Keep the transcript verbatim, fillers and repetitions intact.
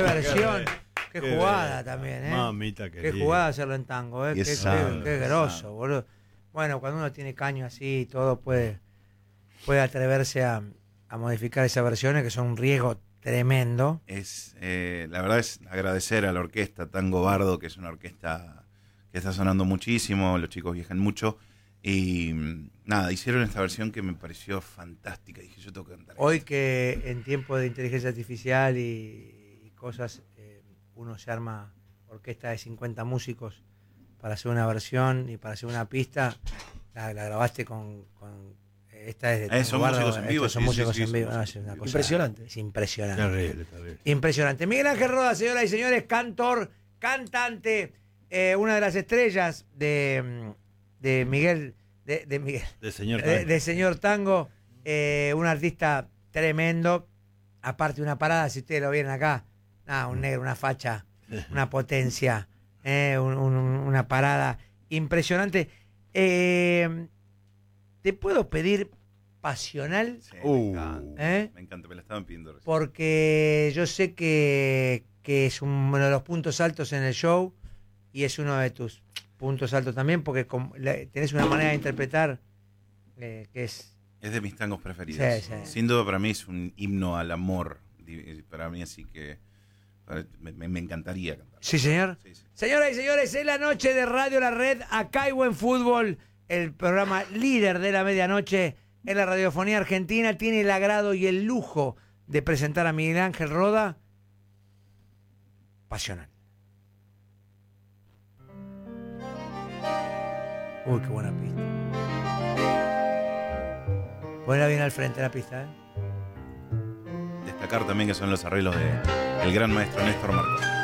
qué versión, qué jugada también, ¿eh? Mamita querida. Qué jugada hacerlo en tango, ¿eh? Qué, qué, qué grosso, boludo. Bueno, cuando uno tiene caño así y todo, puede, puede atreverse a, a modificar esas versiones que son un riesgo tremendo. Es, eh, la verdad es agradecer a la orquesta Tango Bardo, que es una orquesta que está sonando muchísimo, los chicos viajan mucho. Y nada, hicieron esta versión que me pareció fantástica. Dije, yo tengo que cantar. Hoy esto. que en tiempo de inteligencia artificial y, y cosas, eh, uno se arma orquesta de cincuenta músicos para hacer una versión y para hacer una pista, la, la grabaste con, con esta es de eh, son Bardo, músicos en vivo, son sí, músicos sí, en sí, vivo, son no, músicos es una en cosa impresionante. Es impresionante. Terrible, terrible. Impresionante. Miguel Ángel Roda, señoras y señores, cantor, cantante, eh, una de las estrellas de, de Miguel, de, de Miguel, De señor de, Tango. de señor Tango, eh, un artista tremendo, aparte una parada, si ustedes lo vieron acá, nada, un negro, una facha, una potencia, eh, un, un, una parada impresionante. Eh, ¿Te puedo pedir Pasional? Sí, Uh. me encanta. ¿Eh? Me encanta, me la estaban pidiendo recién. Porque yo sé que, que es uno de los puntos altos en el show y es uno de tus puntos altos también, porque com- la- tenés una manera de interpretar eh, que es... Es de mis tangos preferidos. Sí, sí. Sin duda para mí es un himno al amor. di- Para mí, así que para- me, me encantaría cantar. Sí, señor. Sí, sí. Señoras y señores, es la noche de Radio La Red, acá hay buen fútbol, el programa líder de la medianoche en la radiofonía argentina, tiene el agrado y el lujo de presentar a Miguel Ángel Roda, Pasional. Uy, qué buena pista. Ponela bien al frente la pista, ¿eh? Destacar también que son los arreglos de el gran maestro Néstor Marcos.